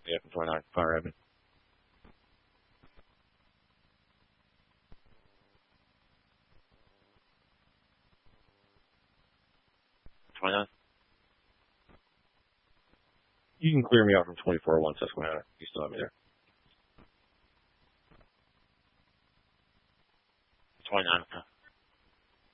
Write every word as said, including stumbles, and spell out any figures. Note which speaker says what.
Speaker 1: Yeah, from twenty-nine, Fire Admin. twenty-nine. You can clear me out from twenty-four oh one Susquehanna. You still have me there. twenty-nine.